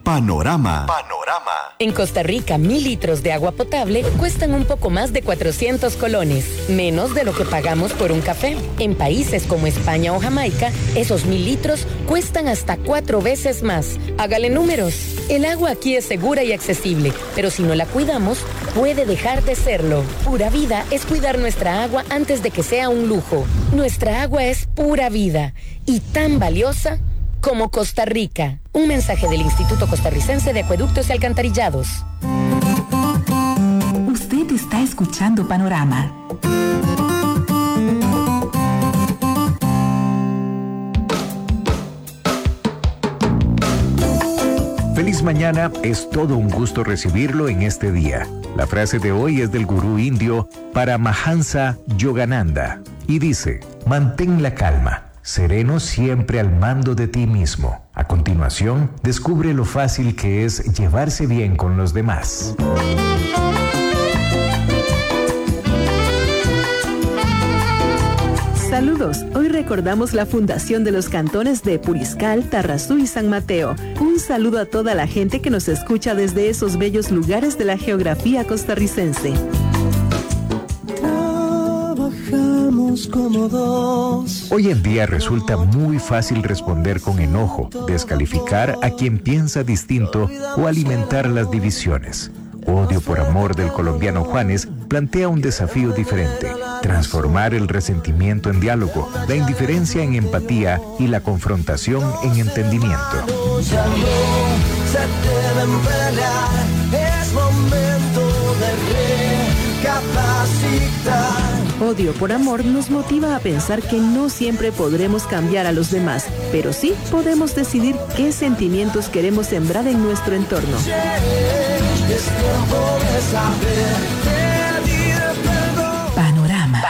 Panorama. En Costa Rica, 1,000 litros de agua potable cuestan un poco más de 400 colones, menos de lo que pagamos por un café. En países como España o Jamaica, esos 1,000 litros cuestan hasta 4 veces más. Hágale números. El agua aquí es segura y accesible, pero si no la cuidamos, puede dejar de serlo. Pura Vida es cuidar nuestra agua antes de que sea un lujo. Nuestra agua es pura vida y tan valiosa como Costa Rica. Un mensaje del Instituto Costarricense de Acueductos y Alcantarillados. Usted está escuchando Panorama. Feliz mañana, es todo un gusto recibirlo en este día. La frase de hoy es del gurú indio Paramahansa Yogananda y dice: mantén la calma, sereno siempre al mando de ti mismo. A continuación, descubre lo fácil que es llevarse bien con los demás. Saludos, hoy recordamos la fundación de los cantones de Puriscal, Tarrazú y San Mateo. Un saludo a toda la gente que nos escucha desde esos bellos lugares de la geografía costarricense. Hoy en día resulta muy fácil responder con enojo, descalificar a quien piensa distinto o alimentar las divisiones. Odio por amor del colombiano Juanes plantea un desafío diferente: transformar el resentimiento en diálogo, la indiferencia en empatía y la confrontación en entendimiento. Odio por amor nos motiva a pensar que no siempre podremos cambiar a los demás, pero sí podemos decidir qué sentimientos queremos sembrar en nuestro entorno. Panorama.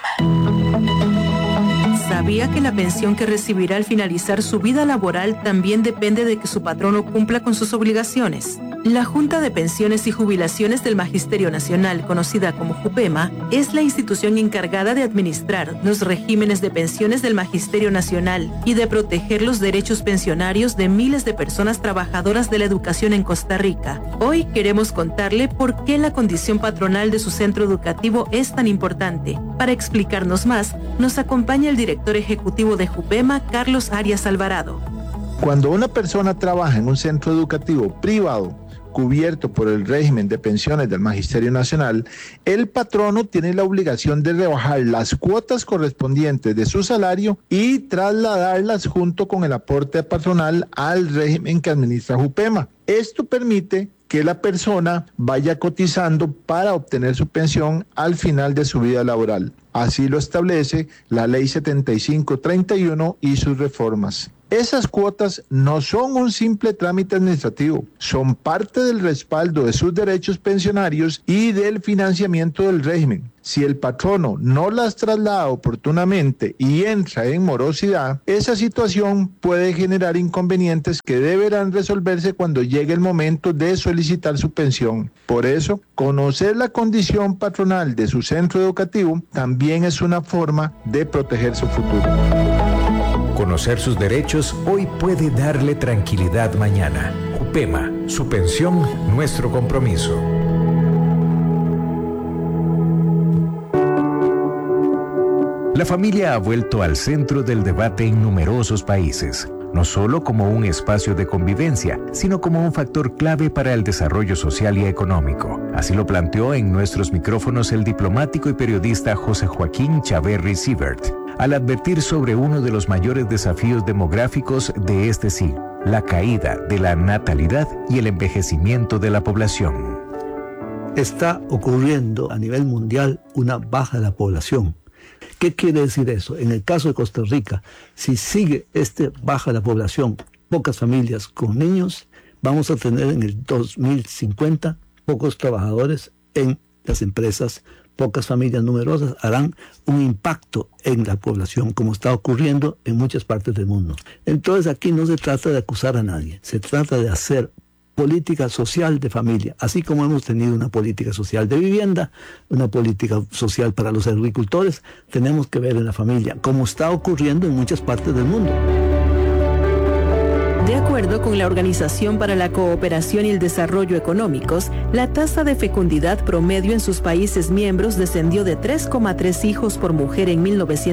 ¿Sabía que la pensión que recibirá al finalizar su vida laboral también depende de que su patrono cumpla con sus obligaciones? La Junta de Pensiones y Jubilaciones del Magisterio Nacional, conocida como JUPEMA, es la institución encargada de administrar los regímenes de pensiones del Magisterio Nacional y de proteger los derechos pensionarios de miles de personas trabajadoras de la educación en Costa Rica. Hoy queremos contarle por qué la condición patronal de su centro educativo es tan importante. Para explicarnos más, nos acompaña el director ejecutivo de JUPEMA, Carlos Arias Alvarado. Cuando una persona trabaja en un centro educativo privado cubierto por el régimen de pensiones del Magisterio Nacional, el patrono tiene la obligación de rebajar las cuotas correspondientes de su salario y trasladarlas junto con el aporte patronal al régimen que administra JUPEMA. Esto permite que la persona vaya cotizando para obtener su pensión al final de su vida laboral. Así lo establece la Ley 7531 y sus reformas. Esas cuotas no son un simple trámite administrativo, son parte del respaldo de sus derechos pensionarios y del financiamiento del régimen. Si el patrono no las traslada oportunamente y entra en morosidad, esa situación puede generar inconvenientes que deberán resolverse cuando llegue el momento de solicitar su pensión. Por eso, conocer la condición patronal de su centro educativo también es una forma de proteger su futuro. Conocer sus derechos hoy puede darle tranquilidad mañana. JUPEMA, su pensión, nuestro compromiso. La familia ha vuelto al centro del debate en numerosos países, no solo como un espacio de convivencia, sino como un factor clave para el desarrollo social y económico. Así lo planteó en nuestros micrófonos el diplomático y periodista José Joaquín Chaverri Siebert, al advertir sobre uno de los mayores desafíos demográficos de este siglo: la caída de la natalidad y el envejecimiento de la población. Está ocurriendo a nivel mundial una baja de la población. ¿Qué quiere decir eso? En el caso de Costa Rica, si sigue baja de la población, pocas familias con niños, vamos a tener en el 2050 pocos trabajadores en las empresas, pocas familias numerosas harán un impacto en la población, como está ocurriendo en muchas partes del mundo. Entonces aquí no se trata de acusar a nadie, se trata de hacer política social de familia, así como hemos tenido una política social de vivienda, una política social para los agricultores, tenemos que ver en la familia, como está ocurriendo en muchas partes del mundo. De acuerdo con la Organización para la Cooperación y el Desarrollo Económicos, la tasa de fecundidad promedio en sus países miembros descendió de 3,3 hijos por mujer en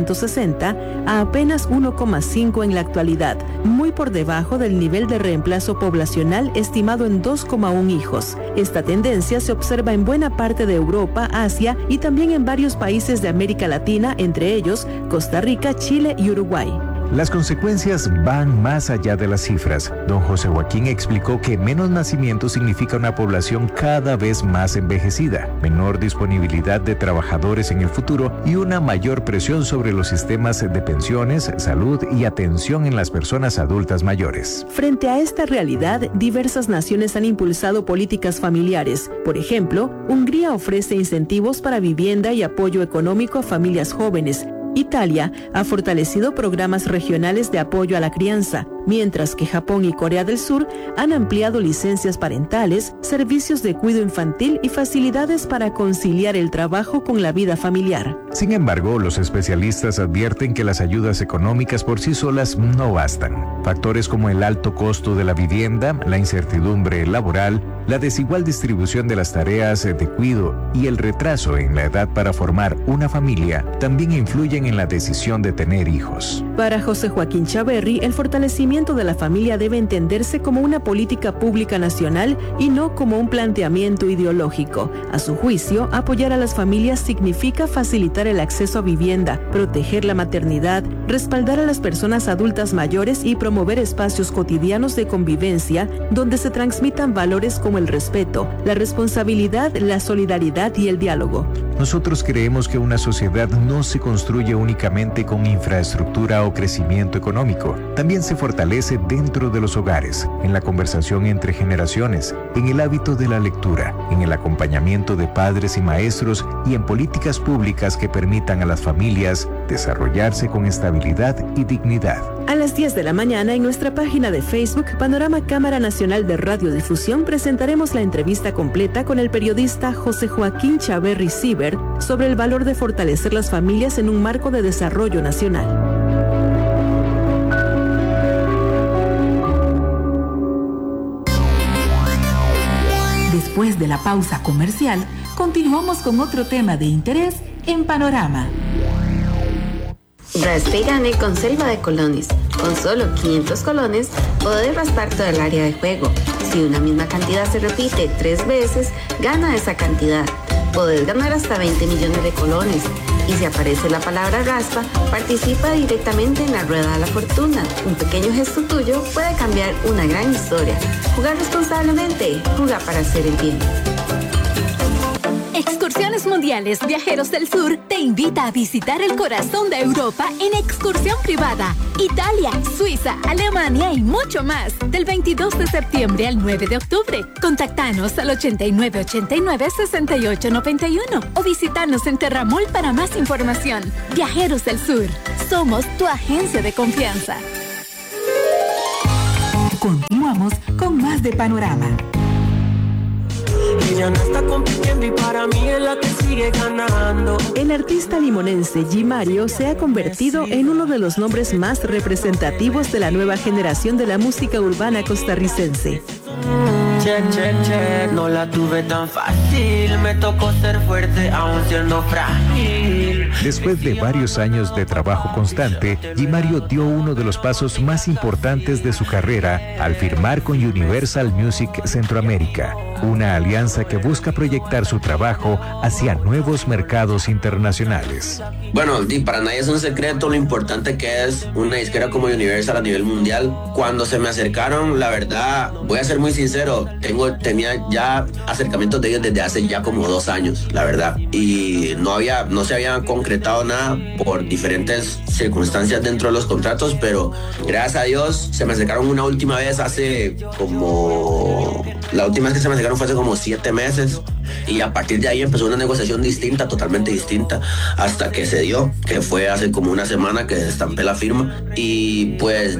1960 a apenas 1,5 en la actualidad, muy por debajo del nivel de reemplazo poblacional estimado en 2,1 hijos. Esta tendencia se observa en buena parte de Europa, Asia y también en varios países de América Latina, entre ellos Costa Rica, Chile y Uruguay. Las consecuencias van más allá de las cifras. Don José Joaquín explicó que menos nacimientos significa una población cada vez más envejecida, menor disponibilidad de trabajadores en el futuro y una mayor presión sobre los sistemas de pensiones, salud y atención en las personas adultas mayores. Frente a esta realidad, diversas naciones han impulsado políticas familiares. Por ejemplo, Hungría ofrece incentivos para vivienda y apoyo económico a familias jóvenes. Italia ha fortalecido programas regionales de apoyo a la crianza, mientras que Japón y Corea del Sur han ampliado licencias parentales, servicios de cuidado infantil y facilidades para conciliar el trabajo con la vida familiar. Sin embargo, los especialistas advierten que las ayudas económicas por sí solas no bastan. Factores como el alto costo de la vivienda, la incertidumbre laboral, la desigual distribución de las tareas de cuidado y el retraso en la edad para formar una familia también influyen en la decisión de tener hijos. Para José Joaquín Chaverri, el fortalecimiento de la familia debe entenderse como una política pública nacional y no como un planteamiento ideológico. A su juicio, apoyar a las familias significa facilitar el acceso a vivienda, proteger la maternidad, respaldar a las personas adultas mayores y promover espacios cotidianos de convivencia donde se transmitan valores como el respeto, la responsabilidad, la solidaridad y el diálogo. Nosotros creemos que una sociedad no se construye únicamente con infraestructura o crecimiento económico. También se fortalece dentro de los hogares, en la conversación entre generaciones, en el hábito de la lectura, en el acompañamiento de padres y maestros y en políticas públicas que permitan a las familias desarrollarse con estabilidad y dignidad. A las 10 de la mañana en nuestra página de Facebook, Panorama Cámara Nacional de Radiodifusión, presentaremos la entrevista completa con el periodista José Joaquín Chaverri Sibert sobre el valor de fortalecer las familias en un marco de desarrollo nacional. Después de la pausa comercial, continuamos con otro tema de interés en Panorama. Raspa y gane con Selva de Colones. Con solo 500 colones, podés raspar todo el área de juego. Si una misma cantidad se repite 3 veces, gana esa cantidad. Podés ganar hasta 20 millones de colones. Y si aparece la palabra raspa, participa directamente en la Rueda de la Fortuna. Un pequeño gesto tuyo puede cambiar una gran historia. Jugar responsablemente, juega para hacer el bien. Excursiones Mundiales Viajeros del Sur te invita a visitar el corazón de Europa en excursión privada. Italia, Suiza, Alemania y mucho más. Del 22 de septiembre al 9 de octubre. Contactanos al 8989-6891 o visitanos en Terramol para más información. Viajeros del Sur. Somos tu agencia de confianza. Continuamos con más de Panorama. Ella no está compitiendo y para mí es la que sigue ganando. El artista limonense G. Mario se ha convertido en uno de los nombres más representativos de la nueva generación de la música urbana costarricense. No la tuve tan fácil, me tocó ser fuerte aún siendo frágil. Después de varios años de trabajo constante, G. Mario dio uno de los pasos más importantes de su carrera al firmar con Universal Music Centroamérica, una alianza que busca proyectar su trabajo hacia nuevos mercados internacionales. Bueno, para nadie es un secreto lo importante que es una disquera como Universal a nivel mundial. Cuando se me acercaron, la verdad, voy a ser muy sincero, tenía ya acercamientos de ellos desde hace ya como 2 años, la verdad, y no se había concretado nada por diferentes circunstancias dentro de los contratos, pero gracias a Dios se me acercaron una última vez la última vez que se me acercaron fue hace como 7 meses Y a partir de ahí empezó una negociación distinta, totalmente distinta, hasta que se dio, que fue hace como una semana que estampé la firma. Y pues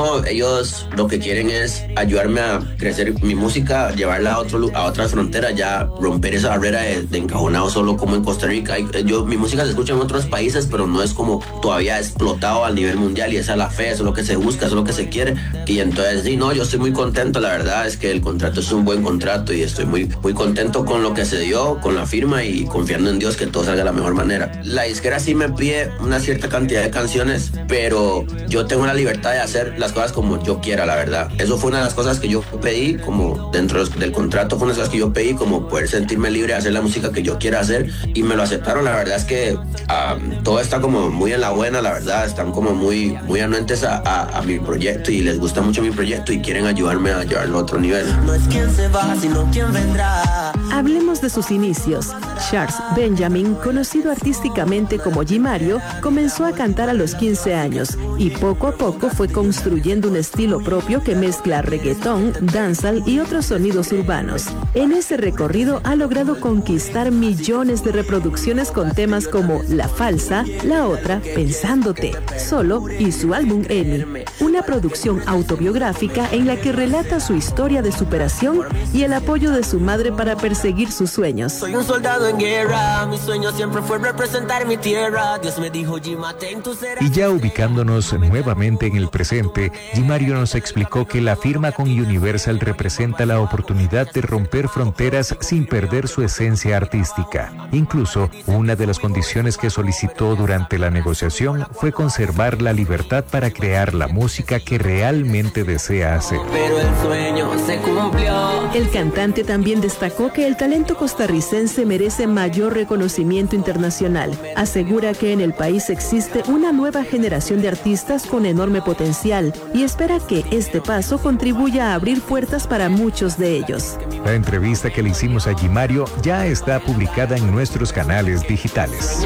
ellos lo que quieren es ayudarme a crecer mi música, llevarla a otras fronteras, ya romper esa barrera de encajonado solo como en Costa Rica. Mi música se escucha en otros países, pero no es como todavía explotado a nivel mundial, y esa es la fe, eso es lo que se busca, eso es lo que se quiere. Y entonces yo estoy muy contento, la verdad es que el contrato es un buen contrato y estoy muy, muy contento con lo que se dio, con la firma, y confiando en Dios que todo salga de la mejor manera. La disquera sí me pide una cierta cantidad de canciones, pero yo tengo la libertad de hacer las cosas como yo quiera, la verdad. Eso fue una de las cosas que yo pedí, como dentro del contrato, fue una de las cosas que yo pedí, como poder sentirme libre de hacer la música que yo quiera hacer, y me lo aceptaron. La verdad es que todo está como muy en la buena, la verdad, están como muy, muy anuentes a mi proyecto, y les gusta mucho mi proyecto y quieren ayudarme a llevarlo a otro nivel. No es quien se va, sino quien vendrá. Hablemos de sus inicios. Charles Benjamin, conocido artísticamente como Gimario, comenzó a cantar a los 15 años y poco a poco fue construyendo un estilo propio que mezcla reggaetón, dancehall y otros sonidos urbanos. En ese recorrido ha logrado conquistar millones de reproducciones con temas como La Falsa, La Otra, Pensándote, Solo y su álbum Emi, una producción autobiográfica en la que relata su historia de superación y el apoyo de su madre para perseguir sus sueños. Soy un soldado en guerra, mi sueño siempre fue representar mi tierra. Dios me dijo, Gima, ten tu serás. Y ya ubicándonos nuevamente en el presente, Gimario nos explicó que la firma con Universal representa la oportunidad de romper fronteras sin perder su esencia artística. Incluso, una de las condiciones que solicitó durante la negociación fue conservar la libertad para crear la música que realmente desea hacer. Pero el sueño se cumplió. El cantante también destacó que el talento costarricense merece mayor reconocimiento internacional. Asegura que en el país existe una nueva generación de artistas con enorme potencial y espera que este paso contribuya a abrir puertas para muchos de ellos. La entrevista que le hicimos a Gimario ya está publicada en nuestros canales digitales.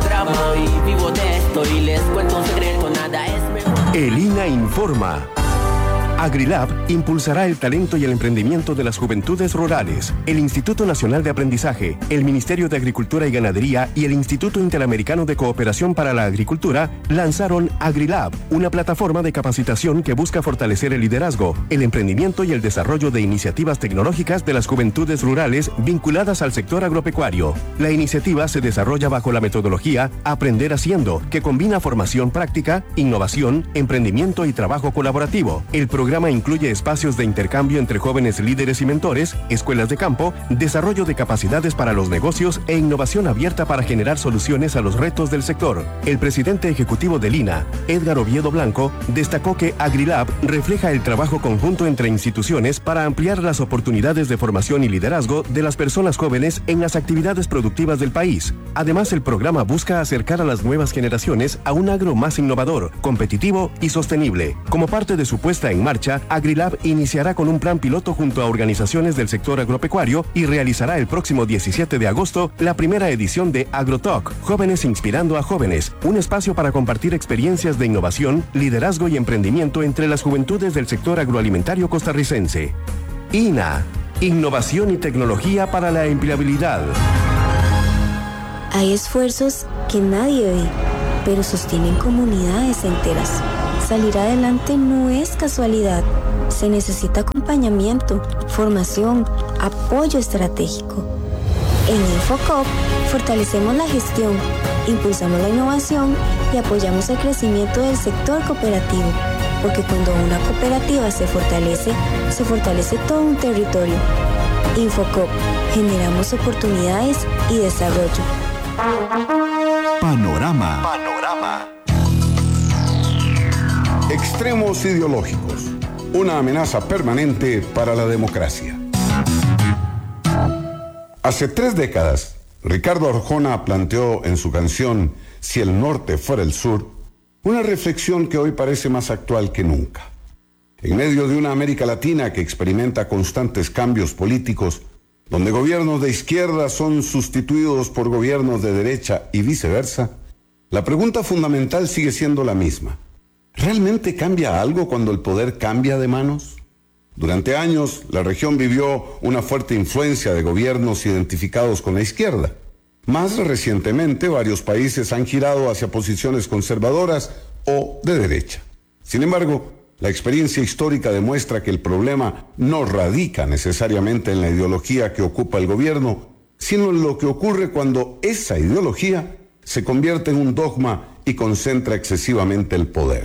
El INA informa. Agrilab impulsará el talento y el emprendimiento de las juventudes rurales. El Instituto Nacional de Aprendizaje, el Ministerio de Agricultura y Ganadería y el Instituto Interamericano de Cooperación para la Agricultura lanzaron Agrilab, una plataforma de capacitación que busca fortalecer el liderazgo, el emprendimiento y el desarrollo de iniciativas tecnológicas de las juventudes rurales vinculadas al sector agropecuario. La iniciativa se desarrolla bajo la metodología Aprender Haciendo, que combina formación práctica, innovación, emprendimiento y trabajo colaborativo. El programa incluye espacios de intercambio entre jóvenes líderes y mentores, escuelas de campo, desarrollo de capacidades para los negocios e innovación abierta para generar soluciones a los retos del sector. El presidente ejecutivo del INA, Edgar Oviedo Blanco, destacó que Agrilab refleja el trabajo conjunto entre instituciones para ampliar las oportunidades de formación y liderazgo de las personas jóvenes en las actividades productivas del país. Además, el programa busca acercar a las nuevas generaciones a un agro más innovador, competitivo y sostenible. Como parte de su puesta en marcha, Agrilab iniciará con un plan piloto junto a organizaciones del sector agropecuario y realizará el próximo 17 de agosto la primera edición de AgroTalk, Jóvenes Inspirando a Jóvenes, un espacio para compartir experiencias de innovación, liderazgo y emprendimiento entre las juventudes del sector agroalimentario costarricense. INA, Innovación y Tecnología para la Empleabilidad. Hay esfuerzos que nadie ve, pero sostienen comunidades enteras. Salir adelante no es casualidad. Se necesita acompañamiento, formación, apoyo estratégico. En Infocop fortalecemos la gestión, impulsamos la innovación y apoyamos el crecimiento del sector cooperativo. Porque cuando una cooperativa se fortalece todo un territorio. Infocop, generamos oportunidades y desarrollo. Panorama. Extremos ideológicos, una amenaza permanente para la democracia. Hace 3 décadas, Ricardo Arjona planteó en su canción Si el norte fuera el sur, una reflexión que hoy parece más actual que nunca. En medio de una América Latina que experimenta constantes cambios políticos, donde gobiernos de izquierda son sustituidos por gobiernos de derecha y viceversa, la pregunta fundamental sigue siendo la misma. ¿Realmente cambia algo cuando el poder cambia de manos? Durante años, la región vivió una fuerte influencia de gobiernos identificados con la izquierda. Más recientemente, varios países han girado hacia posiciones conservadoras o de derecha. Sin embargo, la experiencia histórica demuestra que el problema no radica necesariamente en la ideología que ocupa el gobierno, sino en lo que ocurre cuando esa ideología se convierte en un dogma y concentra excesivamente el poder.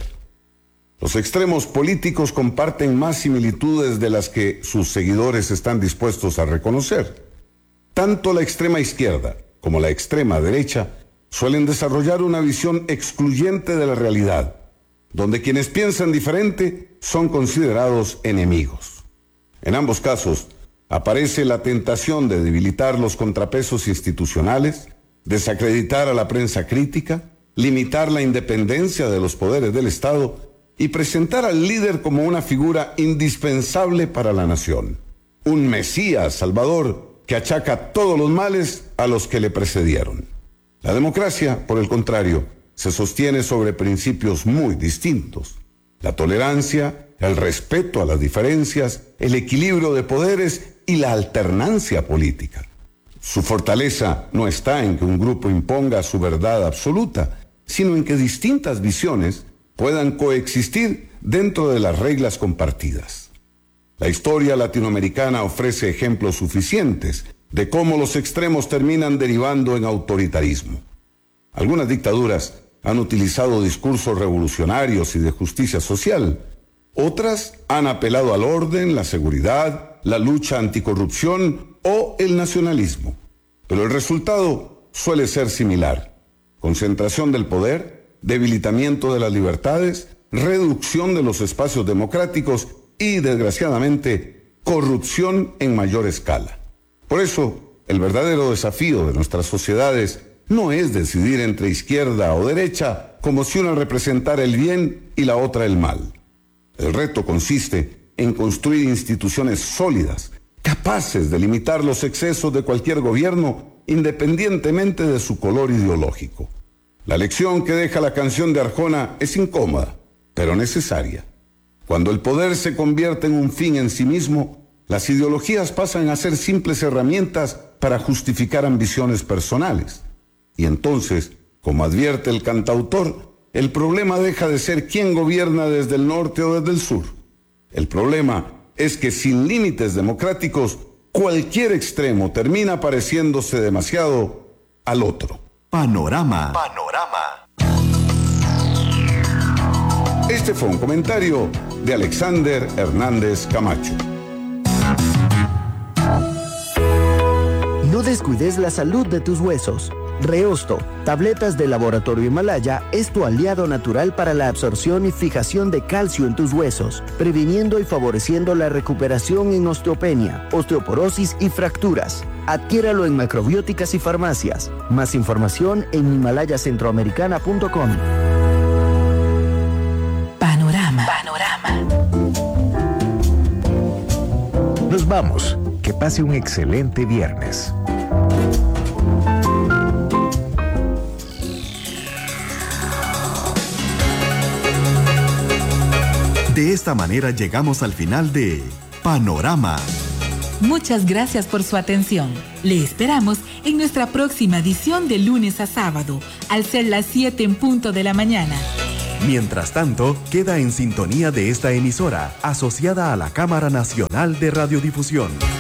Los extremos políticos comparten más similitudes de las que sus seguidores están dispuestos a reconocer. Tanto la extrema izquierda como la extrema derecha suelen desarrollar una visión excluyente de la realidad, donde quienes piensan diferente son considerados enemigos. En ambos casos, aparece la tentación de debilitar los contrapesos institucionales, desacreditar a la prensa crítica, limitar la independencia de los poderes del Estado y presentar al líder como una figura indispensable para la nación, un Mesías salvador que achaca todos los males a los que le precedieron. La democracia, por el contrario, se sostiene sobre principios muy distintos: la tolerancia, el respeto a las diferencias, el equilibrio de poderes y la alternancia política. Su fortaleza no está en que un grupo imponga su verdad absoluta, sino en que distintas visiones puedan coexistir dentro de las reglas compartidas. La historia latinoamericana ofrece ejemplos suficientes de cómo los extremos terminan derivando en autoritarismo. Algunas dictaduras han utilizado discursos revolucionarios y de justicia social. Otras han apelado al orden, la seguridad, la lucha anticorrupción o el nacionalismo. Pero el resultado suele ser similar: concentración del poder, debilitamiento de las libertades, reducción de los espacios democráticos y, desgraciadamente, corrupción en mayor escala. Por eso, el verdadero desafío de nuestras sociedades no es decidir entre izquierda o derecha como si una representara el bien y la otra el mal. El reto consiste en construir instituciones sólidas, capaces de limitar los excesos de cualquier gobierno, independientemente de su color ideológico. La lección que deja la canción de Arjona es incómoda, pero necesaria. Cuando el poder se convierte en un fin en sí mismo, las ideologías pasan a ser simples herramientas para justificar ambiciones personales. Y entonces, como advierte el cantautor, el problema deja de ser quién gobierna desde el norte o desde el sur. El problema es que sin límites democráticos, cualquier extremo termina pareciéndose demasiado al otro. Panorama. Este fue un comentario de Alexander Hernández Camacho. No descuides la salud de tus huesos. Reosto, tabletas de Laboratorio Himalaya, es tu aliado natural para la absorción y fijación de calcio en tus huesos, previniendo y favoreciendo la recuperación en osteopenia, osteoporosis y fracturas. Adquiéralo en macrobióticas y farmacias. Más información en himalayacentroamericana.com. Panorama. Nos vamos. Que pase un excelente viernes. De esta manera llegamos al final de Panorama. Muchas gracias por su atención. Le esperamos en nuestra próxima edición de lunes a sábado, al ser las 7 en punto de la mañana. Mientras tanto, queda en sintonía de esta emisora, asociada a la Cámara Nacional de Radiodifusión.